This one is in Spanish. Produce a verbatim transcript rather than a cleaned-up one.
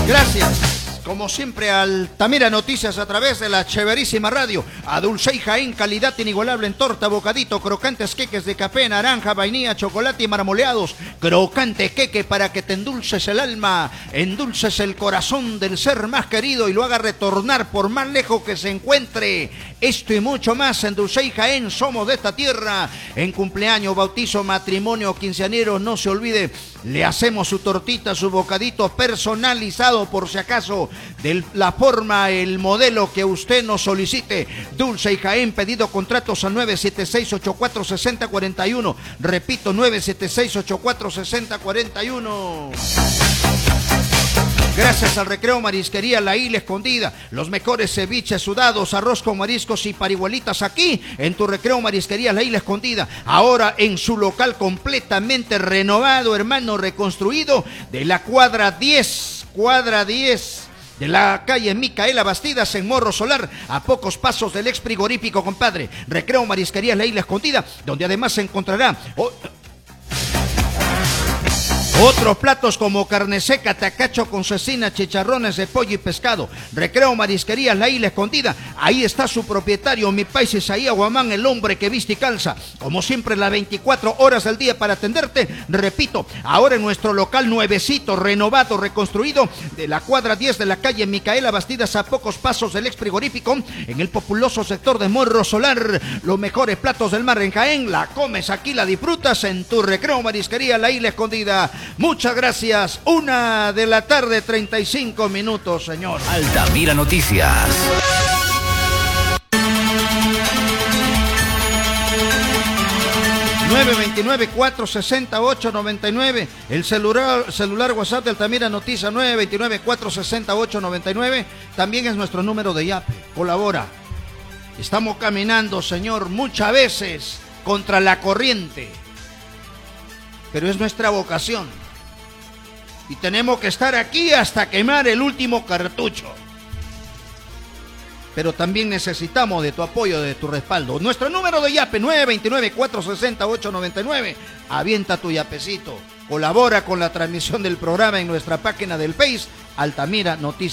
Gracias. Como siempre, Altamira Noticias a través de la chéverísima radio. A Dulce y Jaén, calidad inigualable en torta, bocadito, crocantes queques de café, naranja, vainilla, chocolate y marmoleados. Crocante queque para que te endulces el alma, endulces el corazón del ser más querido y lo haga retornar por más lejos que se encuentre. Esto y mucho más en Dulce y Jaén, somos de esta tierra. En cumpleaños, bautizo, matrimonio, quinceañeros, no se olvide, le hacemos su tortita, su bocadito personalizado por si acaso, de la forma, el modelo que usted nos solicite. Dulce y Jaén, pedido contratos al nueve siete seis, ocho cuatro seis cero cuatro uno. Repito, nueve siete seis, ocho cuatro seis cero cuatro uno. Gracias al Recreo Marisquería La Isla Escondida, los mejores ceviches sudados, arroz con mariscos y parihuelitas aquí en tu Recreo Marisquería La Isla Escondida. Ahora en su local completamente renovado, hermano, reconstruido, de la cuadra diez, cuadra diez de la calle Micaela Bastidas en Morro Solar, a pocos pasos del ex frigorífico, compadre. Recreo Marisquería La Isla Escondida, donde además se encontrará Oh, otros platos como carne seca, tacacho con cecina, chicharrones de pollo y pescado. Recreo Marisquería La Isla Escondida. Ahí está su propietario, mi país Isaías Guamán, el hombre que viste y calza. Como siempre, las veinticuatro horas del día para atenderte. Repito, ahora en nuestro local nuevecito, renovado, reconstruido, de la cuadra diez de la calle Micaela Bastidas, a pocos pasos del ex frigorífico, en el populoso sector de Morro Solar. Los mejores platos del mar en Jaén, la comes aquí, la disfrutas en tu Recreo Marisquería La Isla Escondida. Muchas gracias. Una de la tarde, treinta y cinco minutos, señor. Altamira Noticias. nueve dos nueve, cuatro seis ocho, nueve nueve. El celular, celular WhatsApp de Altamira Noticias, nueve dos nueve, cuatro seis ocho, nueve nueve. También es nuestro número de Yape. Colabora. Estamos caminando, señor, muchas veces contra la corriente, pero es nuestra vocación. Y tenemos que estar aquí hasta quemar el último cartucho. Pero también necesitamos de tu apoyo, de tu respaldo. Nuestro número de Yape, nueve dos nueve, cuatro seis ocho, nueve nueve. Avienta tu yapecito. Colabora con la transmisión del programa en nuestra página del Face, Altamira Noticias.